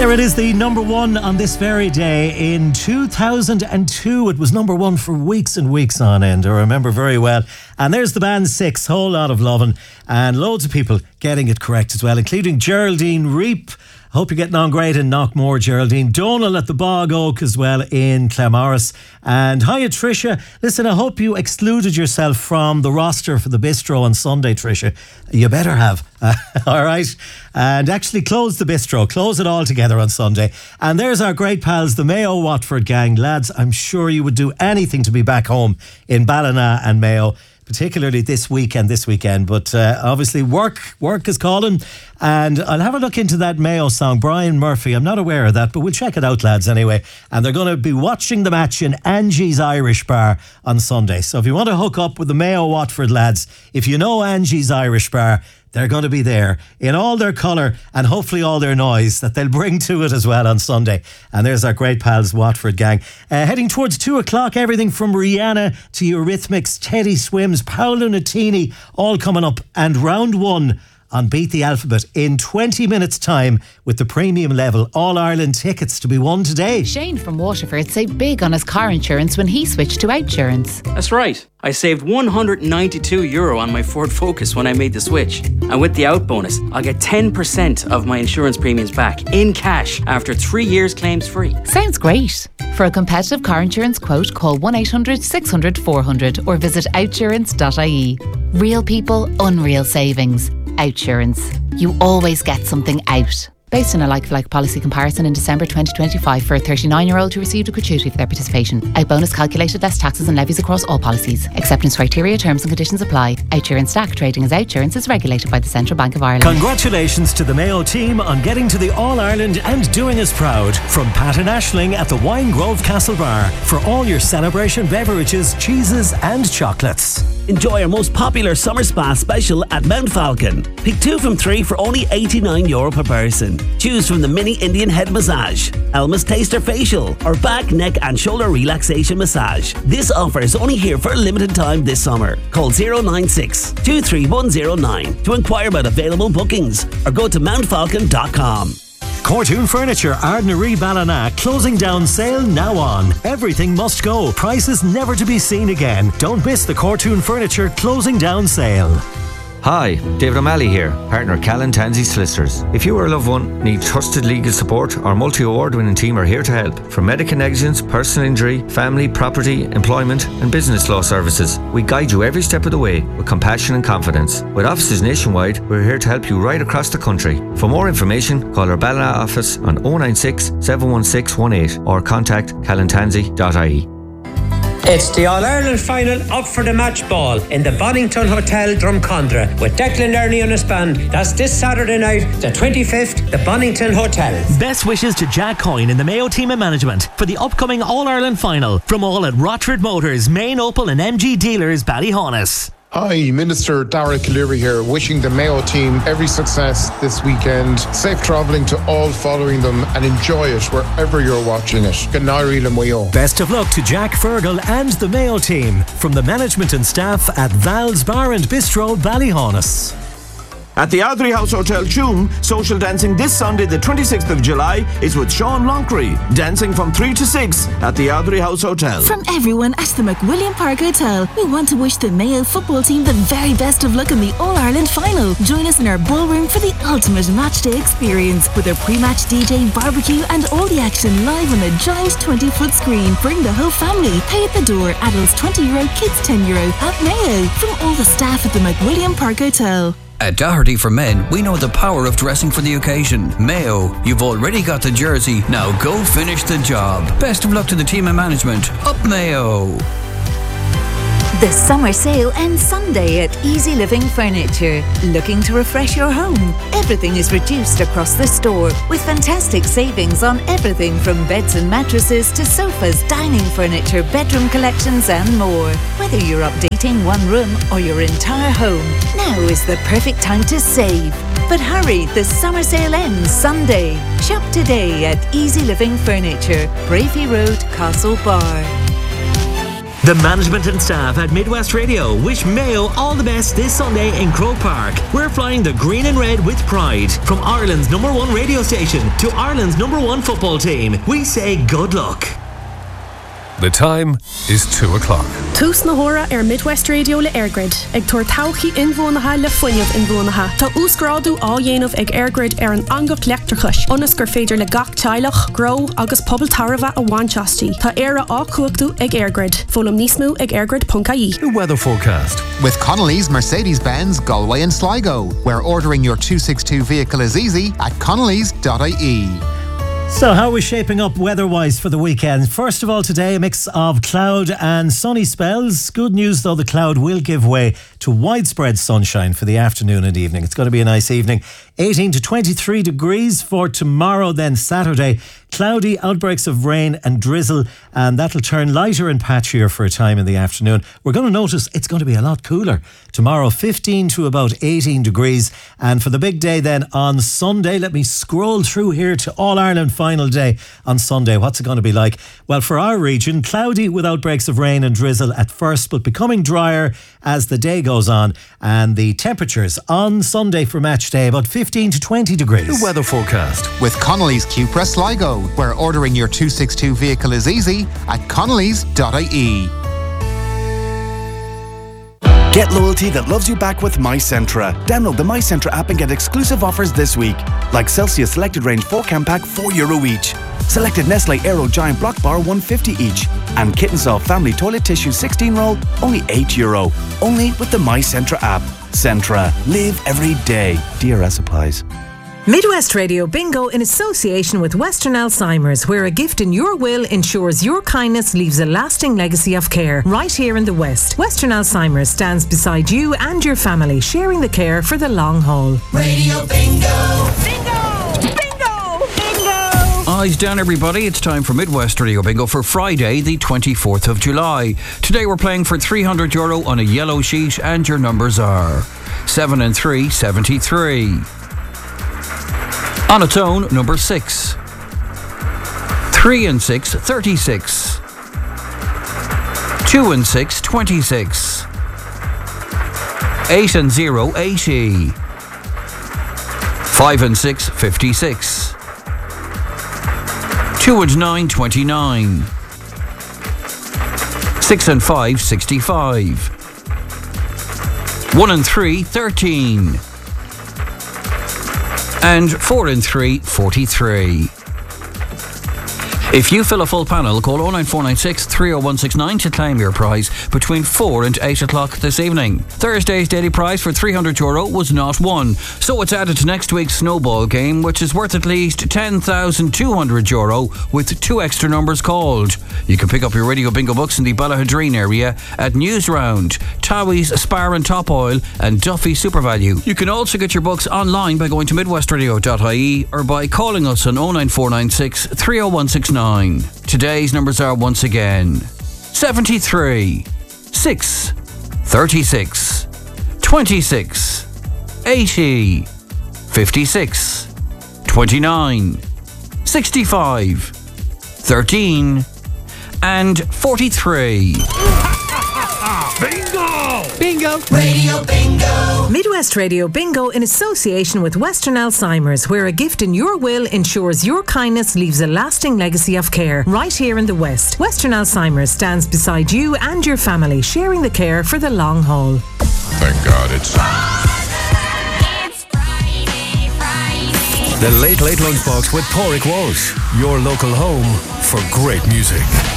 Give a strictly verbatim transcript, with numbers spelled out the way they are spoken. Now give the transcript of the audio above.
There it is, the number one on this very day. In two thousand two, it was number one for weeks and weeks on end, I remember very well. And there's the band Six, Whole Lot of Lovin', and loads of people getting it correct as well, including Geraldine Reap. Hope you're getting on great in Knockmore, Geraldine. Donal at the Bog Oak as well in Claremorris. And hiya, Tricia. Listen, I hope you excluded yourself from the roster for the bistro on Sunday, Tricia. You better have. Uh, all right. And actually close the bistro. Close it all together on Sunday. And there's our great pals, the Mayo Watford gang. Lads, I'm sure you would do anything to be back home in Ballina and Mayo, particularly this weekend, this weekend. But uh, obviously work, work is calling. And I'll have a look into that Mayo song, Brian Murphy. I'm not aware of that, but we'll check it out, lads, anyway. And they're going to be watching the match in Angie's Irish Bar on Sunday. So if you want to hook up with the Mayo Watford lads, if you know Angie's Irish Bar, they're going to be there in all their colour and hopefully all their noise that they'll bring to it as well on Sunday. And there's our great pals, Watford gang. Uh, heading towards two o'clock, everything from Rihanna to Eurythmics, Teddy Swims, Paolo Nutini, all coming up. And round one on Beat the Alphabet in twenty minutes time with the premium level All-Ireland tickets to be won today. Shane from Waterford saved big on his car insurance when he switched to Outsurance. That's right. I saved one hundred ninety-two euro on my Ford Focus when I made the switch. And with the out bonus, I'll get ten percent of my insurance premiums back in cash after three years claims free. Sounds great. For a competitive car insurance quote, call one eight hundred six hundred four hundred or visit outsurance dot I E. Real people, unreal savings. Outsurance. You always get something out. Based on a like-for-like policy comparison in December twenty twenty-five for a thirty-nine-year-old who received a gratuity for their participation. Out bonus calculated less taxes and levies across all policies. Acceptance criteria, terms and conditions apply. Outsurance Stack trading as Outsurance is regulated by the Central Bank of Ireland. Congratulations to the Mayo team on getting to the All-Ireland and doing us proud. From Pat and Aisling at the Wine Grove Castle Bar for all your celebration beverages, cheeses and chocolates. Enjoy our most popular summer spa special at Mount Falcon. Pick two from three for only eighty-nine euro per person. Choose from the mini Indian head massage, Elma's Taster facial, or back, neck and shoulder relaxation massage. This offer is only here for a limited time this summer. Call zero nine six, two three one zero nine to inquire about available bookings or go to mount falcon dot com. Cortoon Furniture, Ardnaree Ballina, closing down sale now on. Everything must go. Prices never to be seen again. Don't miss the Cortoon Furniture closing down sale. Hi, David O'Malley here, partner Callan Tansey Solicitors. If you or a loved one need trusted legal support, our multi-award winning team are here to help. From medical negligence, personal injury, family, property, employment and business law services, we guide you every step of the way with compassion and confidence. With offices nationwide, we're here to help you right across the country. For more information, call our Ballina office on oh nine six, seven one six one eight or contact callan tansey dot I E. It's the All-Ireland final up for the match ball in the Bonington Hotel, Drumcondra, with Declan Learney on his band. That's this Saturday night, the twenty-fifth, the Bonington Hotel. Best wishes to Jack Coyne and the Mayo team and management for the upcoming All-Ireland final from all at Rochford Motors, Main Opel and M G Dealers, Ballyhaunis. Hi, Minister Dara Cleary here, wishing the Mayo team every success this weekend. Safe travelling to all following them and enjoy it wherever you're watching it. Good night, Mayo. Best of luck to Jack Fergal and the Mayo team from the management and staff at Val's Bar and Bistro, Ballyhaunis. At the Ardnaree House Hotel, Tuam, social dancing this Sunday, the twenty-sixth of July, is with Sean Lonckery. Dancing from three to six at the Ardnaree House Hotel. From everyone at the McWilliam Park Hotel, we want to wish the Mayo football team the very best of luck in the All-Ireland final. Join us in our ballroom for the ultimate matchday experience with our pre-match D J, barbecue and all the action live on a giant twenty-foot screen. Bring the whole family. Pay at the door. Adults twenty euro, kids ten euro at Mayo. From all the staff at the McWilliam Park Hotel. At Doherty for Men, we know the power of dressing for the occasion. Mayo, you've already got the jersey, now go finish the job. Best of luck to the team and management. Up Mayo! The summer sale ends Sunday at Easy Living Furniture. Looking to refresh your home? Everything is reduced across the store with fantastic savings on everything from beds and mattresses to sofas, dining furniture, bedroom collections and more. Whether you're updating one room or your entire home, now is the perfect time to save. But hurry, the summer sale ends Sunday. Shop today at Easy Living Furniture, Bravey Road, Castle Bar. The management and staff at Midwest Radio wish Mayo all the best this Sunday in Croke Park. We're flying the green and red with pride. From Ireland's number one radio station to Ireland's number one football team, we say good luck. The time is two o'clock. Tús na hora ar Midwest Radio le Airgrid. Ag tuair tauchaí inbhuanacha le foiineamh inbhuanacha. Tá úscrádú á dhéanamh ag Airgrid ar an angach leachtrachais. Onas gur féidir le gach teilech, gro agus pobl tarva a bhainteastí. Tá éire á cuachtú ag Airgrid. Fólam níos mú ag airgrid dot I E. The weather forecast. With Connolly's Mercedes-Benz Galway and Sligo, where ordering your two sixty-two vehicle is easy at connellys dot I E. So how are we shaping up weather-wise for the weekend? First of all, today a mix of cloud and sunny spells. Good news though, the cloud will give way to widespread sunshine for the afternoon and evening. It's going to be a nice evening. eighteen to twenty-three degrees for tomorrow, then Saturday. Cloudy, outbreaks of rain and drizzle, and that'll turn lighter and patchier for a time in the afternoon. We're going to notice it's going to be a lot cooler. Tomorrow, fifteen to about eighteen degrees. And for the big day then on Sunday, let me scroll through here to All-Ireland final day on Sunday. What's it going to be like? Well, for our region, cloudy with outbreaks of rain and drizzle at first, but becoming drier as the day goes on. And the temperatures on Sunday for match day, about fifteen to twenty degrees. The weather forecast. With Connolly's Cupra Sligo, where ordering your two sixty-two vehicle is easy at connellys dot I E. Get loyalty that loves you back with MyCentra. Download the MyCentra app and get exclusive offers this week. Like Celsius Selected Range four can pack four euro each. Selected Nestle Aero Giant Block Bar one fifty each. And Kitten Soft Family Toilet Tissue sixteen roll only eight euro. Only with the MyCentra app. Centra. Live every day. D R S applies. Midwest Radio Bingo in association with Western Alzheimer's, where a gift in your will ensures your kindness leaves a lasting legacy of care. Right here in the West, Western Alzheimer's stands beside you and your family, sharing the care for the long haul. Radio Bingo! Bingo! Bingo! Bingo! Eyes down, everybody. It's time for Midwest Radio Bingo for Friday, the twenty-fourth of July. Today we're playing for three hundred euro on a yellow sheet, and your numbers are seven and three, seventy-three. On its own, number six. Three and six, thirty-six. Two and six, twenty-six. Eight and zero, eighty. Five and six, fifty-six. Two and nine, twenty-nine. Six and five, sixty-five. One and three, thirteen. And four and three, forty-three. If you fill a full panel, call oh nine four nine six, three oh one six nine to claim your prize between four and eight o'clock this evening. Thursday's daily prize for three hundred euro was not won, so it's added to next week's snowball game, which is worth at least ten thousand two hundred euro with two extra numbers called. You can pick up your Radio Bingo books in the Ballahadreen area at Newsround, Towie's Spar and Top Oil and Duffy SuperValue. You can also get your books online by going to midwest radio dot I E or by calling us on oh nine four nine six, three oh one six nine. Today's numbers are once again seventy-three, six, thirty-six, twenty-six, eighty, fifty-six, twenty-nine, sixty-five, thirteen, and forty-three. Bingo! Bingo! Radio Bingo! Midwest Radio Bingo in association with Western Alzheimer's, where a gift in your will ensures your kindness leaves a lasting legacy of care. Right here in the West, Western Alzheimer's stands beside you and your family, sharing the care for the long haul. Thank God it's The Late Late Lunchbox with Pádraig Walsh, your local home for great music.